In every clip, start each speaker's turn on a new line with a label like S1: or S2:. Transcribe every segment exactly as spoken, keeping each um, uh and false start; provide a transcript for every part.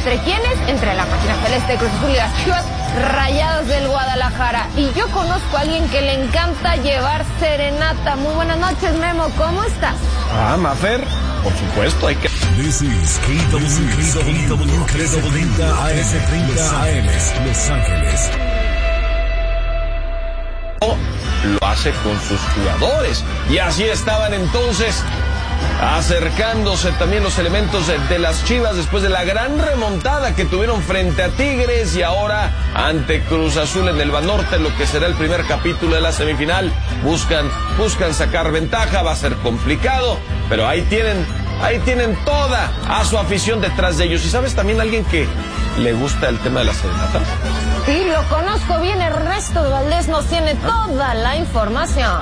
S1: ¿Entre quiénes? Entre la máquina celeste, Cruz Azul y las Chivas Rayadas del Guadalajara. Y yo conozco a alguien que le encanta llevar serenata. Muy buenas noches, Memo, ¿cómo estás?
S2: Ah, Mafer, por supuesto, hay que...
S3: This is K W K W treinta A M, Los Ángeles.
S2: Lo hace con sus jugadores. Y así estaban entonces acercándose también los elementos de, de las Chivas después de la gran remontada que tuvieron frente a Tigres y ahora ante Cruz Azul en el Banorte, lo que será el primer capítulo de la semifinal. Buscan, buscan sacar ventaja, va a ser complicado, pero ahí tienen, ahí tienen toda a su afición detrás de ellos. ¿Y sabes también alguien que le gusta el tema de las serenatas?
S1: Sí, lo conozco bien, Ernesto Valdés nos tiene toda la información.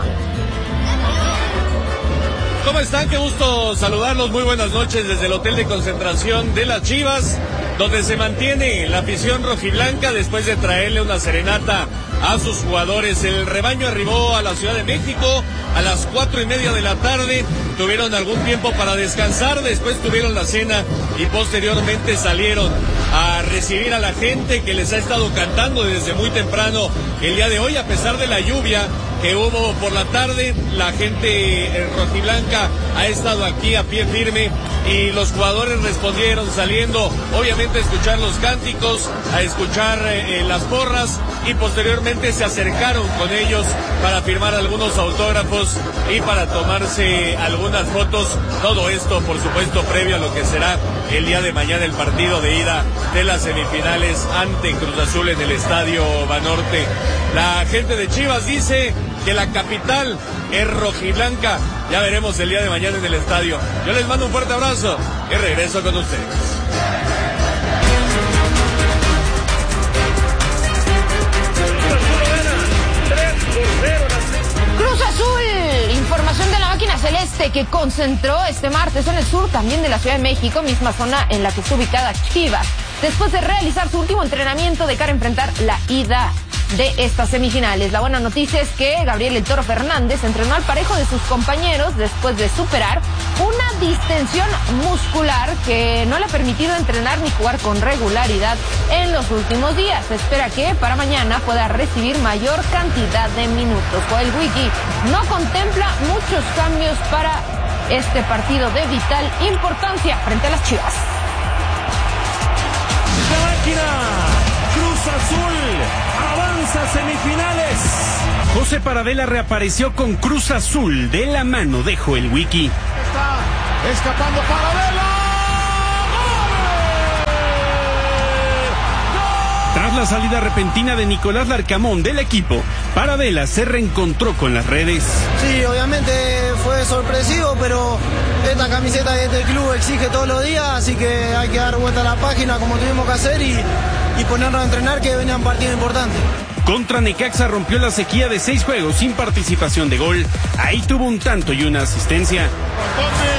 S4: ¿Cómo están? Qué gusto saludarlos. Muy buenas noches desde el hotel de concentración de las Chivas, donde se mantiene la afición rojiblanca después de traerle una serenata a sus jugadores. El rebaño arribó a la Ciudad de México a las cuatro y media de la tarde. Tuvieron algún tiempo para descansar, después tuvieron la cena y posteriormente salieron a recibir a la gente que les ha estado cantando desde muy temprano el día de hoy, a pesar de la lluvia que hubo por la tarde. La gente rojiblanca ha estado aquí a pie firme y los jugadores respondieron saliendo, obviamente, a escuchar los cánticos, a escuchar eh, las porras, y posteriormente se acercaron con ellos para firmar algunos autógrafos y para tomarse algunas fotos. Todo esto, por supuesto, previo a lo que será el día de mañana el partido de ida de las semifinales ante Cruz Azul en el Estadio Banorte. La gente de Chivas dice que la capital es rojiblanca. Ya veremos el día de mañana en el estadio. Yo les mando un fuerte abrazo y regreso con ustedes.
S1: Cruz Azul, información de la máquina celeste que concentró este martes en el sur también de la Ciudad de México, misma zona en la que está ubicada Chivas, después de realizar su último entrenamiento de cara a enfrentar la ida de estas semifinales. La buena noticia es que Gabriel El Toro Fernández entrenó al parejo de sus compañeros después de superar una distensión muscular que no le ha permitido entrenar ni jugar con regularidad en los últimos días. Se espera que para mañana pueda recibir mayor cantidad de minutos. El Wiki no contempla muchos cambios para este partido de vital importancia frente a las Chivas.
S5: La máquina Cruz Azul avanza a semifinales. José Paradela reapareció con Cruz Azul de la mano de Joel Wiki.
S6: Está escapando Paradela.
S5: Tras la salida repentina de Nicolás Larcamón del equipo, Paradela se reencontró con las redes.
S7: Sí, obviamente fue sorpresivo, pero esta camiseta de este club exige todos los días, así que hay que dar vuelta a la página como tuvimos que hacer y, y ponernos a entrenar, que venían partidos importantes.
S5: Contra Necaxa rompió la sequía de seis juegos sin participación de gol. Ahí tuvo un tanto y una asistencia.